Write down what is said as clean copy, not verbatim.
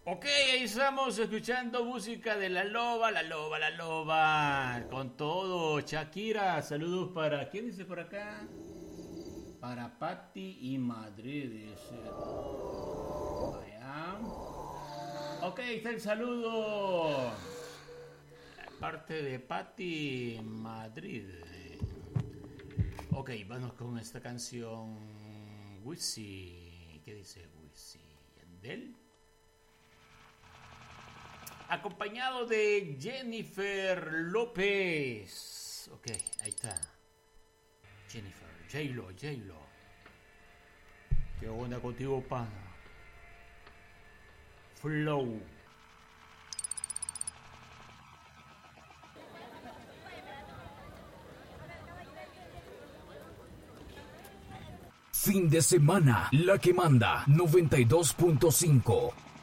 Ok, ahí estamos escuchando música de La Loba, La Loba, La Loba. Con todo, Shakira, saludos para... ¿Quién dice por acá? Para Patti y Madrid, dice. Vaya. Ok, está el saludo. Parte de Patti Madrid. Ok, vamos con esta canción. Wisin. ¿Qué dice Wisin? ¿Yandel? Acompañado de Jennifer López. Ok, ahí está. Jennifer, J-Lo. ¿Qué onda contigo, pana? Flow. Fin de semana, la que manda 92.5.